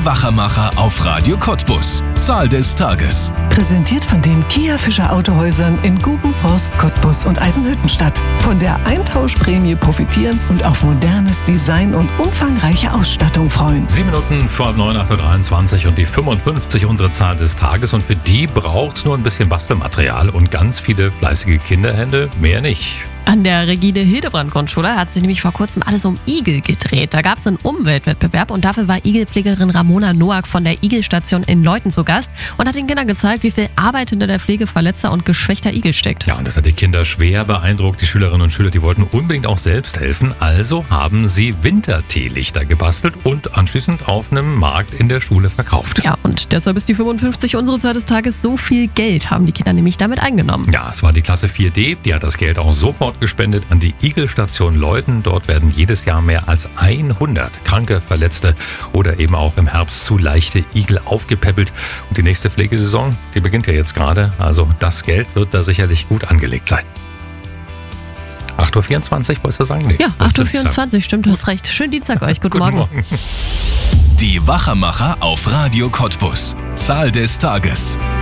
Die Wachermacher auf Radio Cottbus. Zahl des Tages. Präsentiert von den Kia Fischer Autohäusern in Gubenforst, Cottbus und Eisenhüttenstadt. Von der Eintauschprämie profitieren und auf modernes Design und umfangreiche Ausstattung freuen. 7 Minuten vor 9:23 und die 55 unsere Zahl des Tages. Und für die braucht es nur ein bisschen Bastelmaterial und ganz viele fleißige Kinderhände, mehr nicht. An der Regine-Hildebrand-Grundschule hat sich nämlich vor kurzem alles um Igel gedreht. Da gab es einen Umweltwettbewerb und dafür war Igelpflegerin Ramona Noack von der Igelstation in Leuthen zu Gast und hat den Kindern gezeigt, wie viel Arbeit hinter der Pflege verletzter und geschwächter Igel steckt. Ja, und das hat die Kinder schwer beeindruckt. Die Schülerinnen und Schüler, die wollten unbedingt auch selbst helfen. Also haben sie Winterteelichter gebastelt und anschließend auf einem Markt in der Schule verkauft. Ja, und deshalb ist die 55 unsere Zahl des Tages. So viel Geld haben die Kinder nämlich damit eingenommen. Ja, es war die Klasse 4D. Die hat das Geld auch sofort gespendet an die Igelstation Leuthen. Dort werden jedes Jahr mehr als 100 kranke, verletzte oder eben auch im Herbst zu leichte Igel aufgepäppelt. Und die nächste Pflegesaison, die beginnt ja jetzt gerade. Also das Geld wird da sicherlich gut angelegt sein. 8:24 Uhr, wolltest du sagen? Nee, Ja, 8:24 Uhr, stimmt, du hast recht. Schönen Dienstag euch, guten Morgen. Die Wachermacher auf Radio Cottbus. Zahl des Tages.